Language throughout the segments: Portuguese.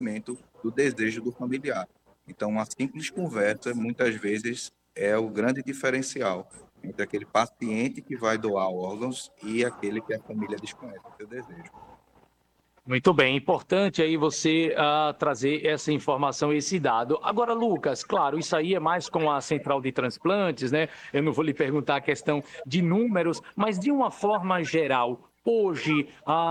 cumprimento do desejo do familiar. Então, uma simples conversa, muitas vezes, é o grande diferencial entre aquele paciente que vai doar órgãos e aquele que a família desconhece o seu desejo. Muito bem, importante aí você trazer essa informação, esse dado. Agora, Lucas, claro, isso aí é mais com a central de transplantes, né? Eu não vou lhe perguntar a questão de números, mas de uma forma geral, hoje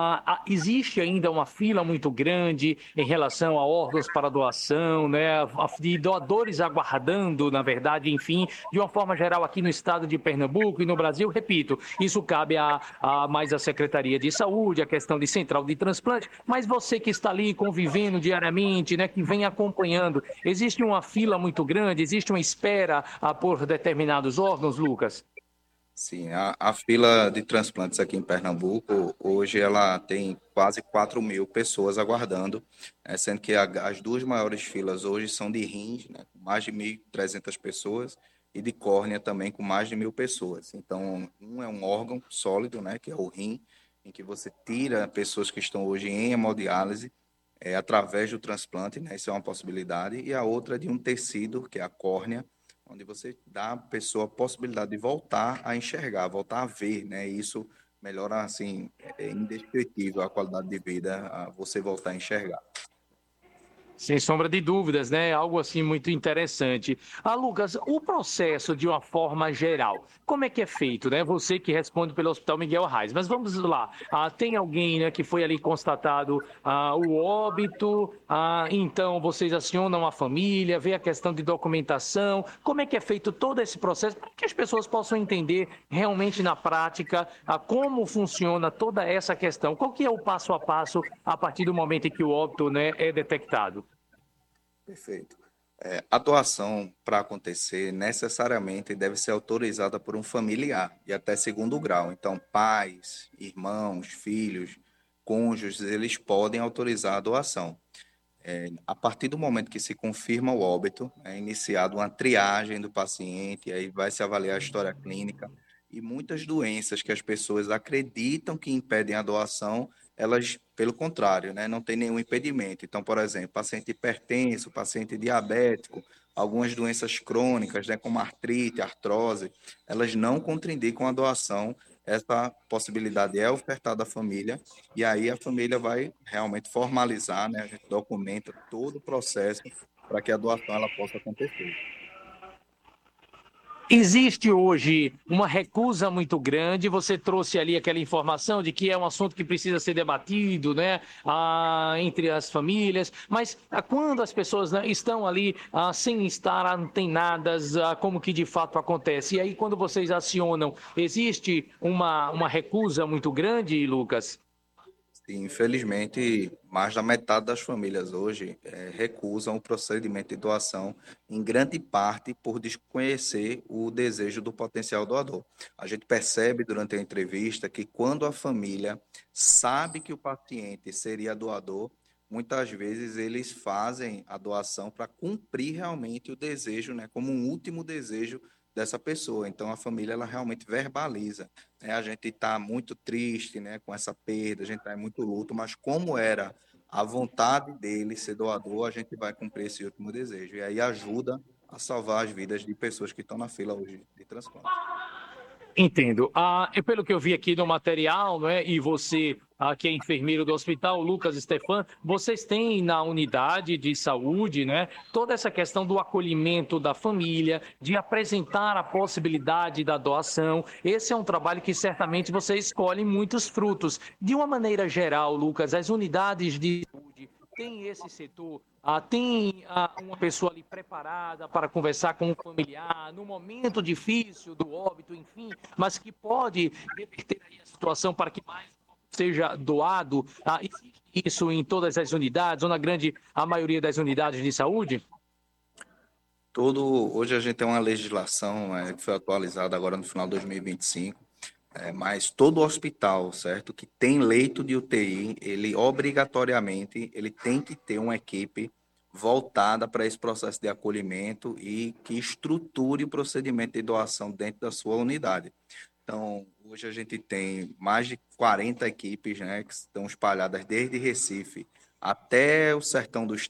existe ainda uma fila muito grande em relação a órgãos para doação, né? De doadores aguardando, na verdade, enfim, de uma forma geral aqui no estado de Pernambuco e no Brasil, repito, isso cabe a mais a Secretaria de Saúde, a questão de central de transplante, mas você que está ali convivendo diariamente, né, que vem acompanhando, existe uma fila muito grande, existe uma espera por determinados órgãos, Lucas? Sim, a fila de transplantes aqui em Pernambuco, hoje ela tem quase 4.000 pessoas aguardando, sendo que as duas maiores filas hoje são de rins, né, com mais de 1.300 pessoas, e de córnea também com mais de 1.000 pessoas. Então, um é um órgão sólido, né, que é o rim, em que você tira pessoas que estão hoje em hemodiálise, através do transplante, né, isso é uma possibilidade, e a outra é de um tecido, que é a córnea, onde você dá à pessoa a possibilidade de voltar a enxergar, voltar a ver, né? E isso melhora, assim, é indescritível a qualidade de vida, você voltar a enxergar. Sem sombra de dúvidas, né? Algo assim muito interessante. Lucas, o processo de uma forma geral, como é que é feito, né? Você que responde pelo Hospital Miguel Reis, mas vamos lá. Tem alguém, né, que foi ali constatado o óbito, então vocês acionam a família, vê a questão de documentação. Como é que é feito todo esse processo para que as pessoas possam entender realmente na prática como funciona toda essa questão? Qual que é o passo a passo a partir do momento em que o óbito, né, é detectado? Perfeito. A doação, para acontecer, necessariamente deve ser autorizada por um familiar e até segundo grau. Então, pais, irmãos, filhos, cônjuges, eles podem autorizar a doação. A partir do momento que se confirma o óbito, é iniciada uma triagem do paciente, aí vai se avaliar a história clínica e muitas doenças que as pessoas acreditam que impedem a doação, elas, pelo contrário, né, não tem nenhum impedimento. Então, por exemplo, paciente hipertenso, paciente diabético, algumas doenças crônicas, né, como artrite, artrose, elas não contraindicam a doação. Essa possibilidade é ofertada à família e aí a família vai realmente formalizar, né? A gente documenta todo o processo para que a doação ela possa acontecer. Existe hoje uma recusa muito grande. Você trouxe ali aquela informação de que é um assunto que precisa ser debatido, né, entre as famílias. Mas quando as pessoas, né, estão ali sem estar antenadas, como que de fato acontece? E aí, quando vocês acionam, existe uma recusa muito grande, Lucas? Sim, infelizmente, mais da metade das famílias hoje recusam o procedimento de doação, em grande parte por desconhecer o desejo do potencial doador. A gente percebe durante a entrevista que quando a família sabe que o paciente seria doador, muitas vezes eles fazem a doação para cumprir realmente o desejo, né, como um último desejo dessa pessoa. Então a família ela realmente verbaliza, né? A gente está muito triste, né, com essa perda, a gente está em muito luto, mas como era a vontade dele ser doador, a gente vai cumprir esse último desejo. E aí ajuda a salvar as vidas de pessoas que estão na fila hoje de transplante. Entendo. Pelo que eu vi aqui no material, né, e você, que é enfermeiro do hospital, Lucas Stefan, vocês têm na unidade de saúde, né, toda essa questão do acolhimento da família, de apresentar a possibilidade da doação. Esse é um trabalho que certamente vocês colhem muitos frutos. De uma maneira geral, Lucas, as unidades de saúde tem esse setor, tem uma pessoa ali preparada para conversar com um familiar no momento difícil do óbito, enfim, mas que pode reverter aí a situação para que mais seja doado. Existe isso em todas as unidades, ou na grande a maioria das unidades de saúde? Hoje a gente tem uma legislação que foi atualizada agora no final de 2025, mas todo hospital, certo, que tem leito de UTI, ele obrigatoriamente ele tem que ter uma equipe voltada para esse processo de acolhimento e que estruture o procedimento de doação dentro da sua unidade. Então, hoje a gente tem mais de 40 equipes, né, que estão espalhadas desde Recife até o sertão do